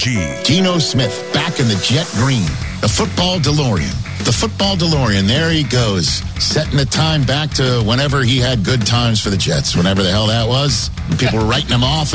Geno Smith back in the jet green. The football DeLorean. The football DeLorean. There he goes. Setting the time back to whenever he had good times for the Jets. Whenever the hell that was. People were writing him off.